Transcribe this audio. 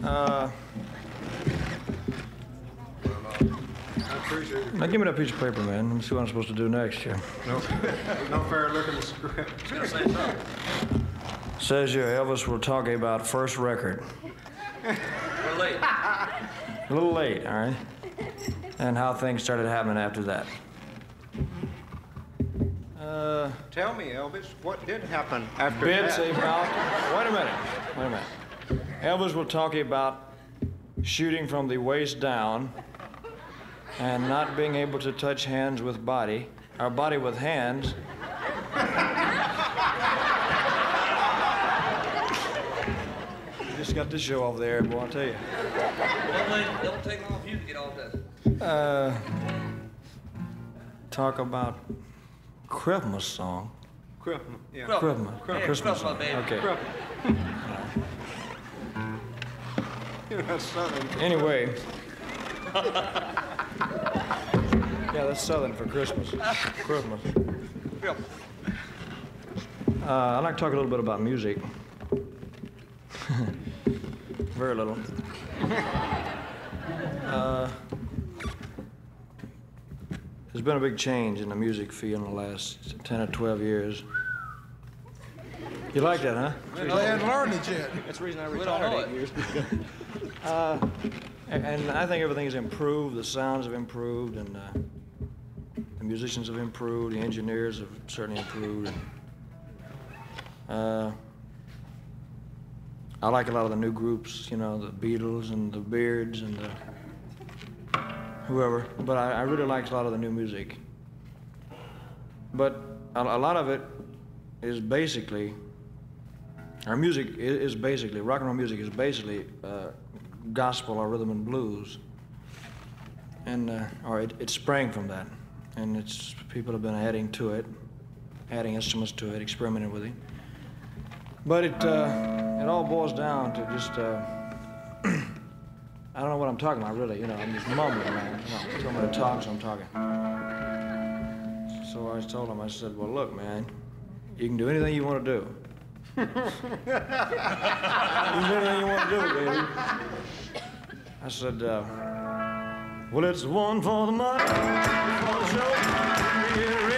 I appreciate it. Now give me that piece of paper, man. Let me see what I'm supposed to do next here. No fair look in the script. Says here, Elvis will talk about first record. We're late. A little late, all right? And how things started happening after that. Tell me, Elvis, what did happen after Bits that? about. Wait a minute. Elvis will talk about shooting from the waist down and not being able to touch hands with body, or body with hands. You just got this show off the air, boy, I'll tell you. Don't take long for you to get all this. Talk about Christmas song. Christmas, yeah. Christmas. Yeah, Christmas song. baby. Okay. You're not Southern. Anyway. Yeah, that's Southern for Christmas. Christmas. I'd like to talk a little bit about music. Very little. There's been a big change in the music field in the last 10 or 12 years. You like that, huh? They hadn't learned it yet. That's the reason I retired 8 years ago. And I think everything's improved. The sounds have improved, and the musicians have improved. The engineers have certainly improved. And, I like a lot of the new groups, you know, the Beatles and the Beards and the whoever. But I really like a lot of the new music. But a lot of it is basically, our music is basically, rock and roll music is basically gospel or rhythm and blues. And, or it sprang from that. And it's, people have been adding to it, adding instruments to it, experimenting with it. But it all boils down to just, I don't know what I'm talking about, really. You know, I'm just mumbling, man. You know, I'm going to talk, so I'm talking. So I told him, I said, well, look, man, you can do anything you want to do. You can do anything you want to do, baby. I said, well, it's one for the money, for the show.